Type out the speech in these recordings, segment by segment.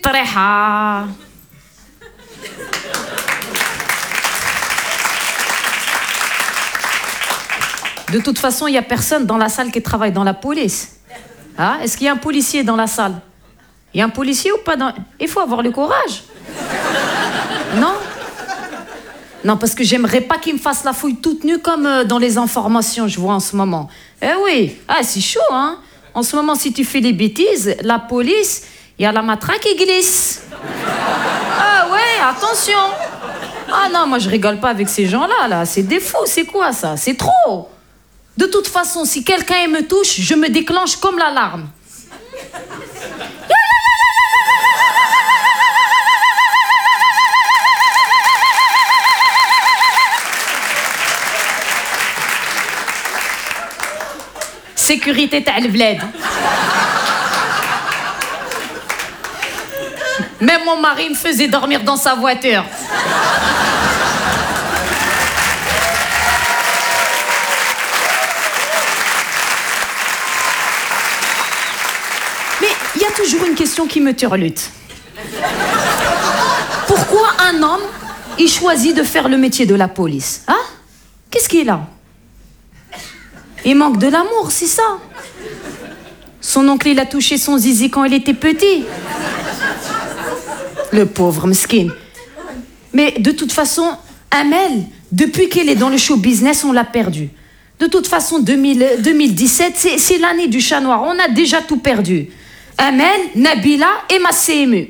طريحة. De toute façon, il n'y a personne dans la salle qui travaille dans la police. Hein? Est-ce qu'il y a un policier dans la salle? Il y a un policier ou pas dans... Il faut avoir le courage. Non? Non, parce que j'aimerais pas qu'il me fasse la fouille toute nue comme dans les informations, je vois en ce moment. Eh oui, ah, c'est chaud, hein? En ce moment, si tu fais des bêtises, la police, il y a la matraque qui glisse. Ah ouais, attention. Ah non, moi je rigole pas avec ces gens-là, là. C'est des fous, c'est quoi ça? C'est trop. De toute façon, si quelqu'un me touche, je me déclenche comme l'alarme. Sécurité تاع البلاد. Même mon mari me faisait dormir dans sa voiture. Mais il y a toujours une question qui me turlute. Pourquoi un homme, il choisit de faire le métier de la police? Hein? Qu'est-ce qu'il a? Il manque de l'amour, c'est ça. Son oncle, il a touché son zizi quand il était petit. Le pauvre mesquine. Mais de toute façon, Amel, depuis qu'elle est dans le show business, on l'a perdu. De toute façon, 2017, c'est l'année du chat noir. On a déjà tout perdu. Amel, Nabila et ma CMU.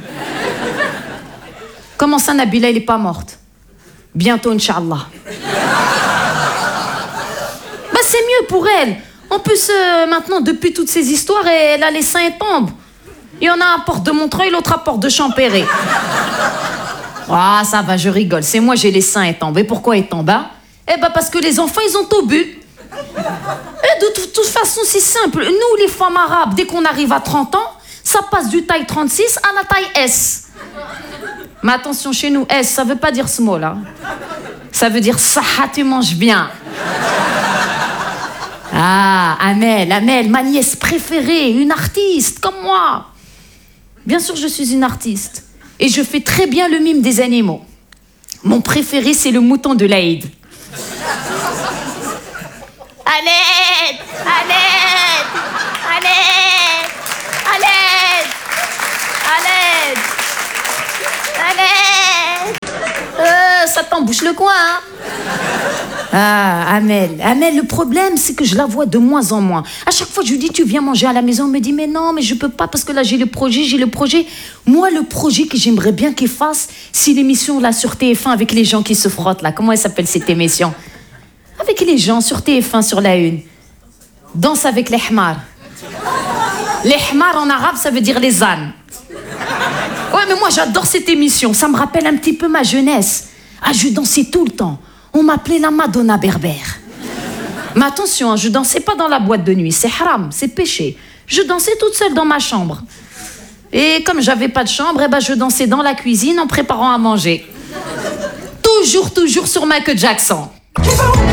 Comment ça, Nabila, elle n'est pas morte? Bientôt, Inch'Allah. Bah, c'est mieux pour elle. En plus, maintenant, depuis toutes ces histoires, elle a les seins tombent. Il y en a un à Porte de Montreuil, l'autre à Porte de Champéret. Ah, ça va, je rigole. C'est moi, j'ai les seins étambes. Et pourquoi ils tombent, hein? Eh ben, parce que les enfants, ils ont tout bu. Et de toute façon, c'est simple. Nous, les femmes arabes, dès qu'on arrive à 30 ans, ça passe du taille 36 à la taille S. Mais attention, chez nous, S, ça veut pas dire small, hein. Ça veut dire saha, tu manges bien. Ah, Amel, ma nièce préférée, une artiste, comme moi. Bien sûr, je suis une artiste. Et je fais très bien le mime des animaux. Mon préféré, c'est le mouton de l'Aïd. À l'aide! À l'aide! À l'aide! À l'aide! À l'aide! À l'aide! Ça t'embouche le coin, hein? Ah, Amel, le problème, c'est que je la vois de moins en moins. À chaque fois, je lui dis, tu viens manger à la maison. Elle me dit, mais non, mais je peux pas parce que là, j'ai le projet. Moi, le projet que j'aimerais bien qu'il fasse, c'est l'émission là sur TF1 avec les gens qui se frottent, là. Comment elle s'appelle cette émission? Avec les gens sur TF1, sur la une. Danse avec les hmars. Les hmars, en arabe, ça veut dire les ânes. Ouais, mais moi, j'adore cette émission. Ça me rappelle un petit peu ma jeunesse. Ah, je dansais tout le temps. On m'appelait la Madonna berbère. Mais attention, hein, je dansais pas dans la boîte de nuit. C'est haram, c'est péché. Je dansais toute seule dans ma chambre. Et comme j'avais pas de chambre, eh ben, je dansais dans la cuisine en préparant à manger. Toujours sur Michael Jackson.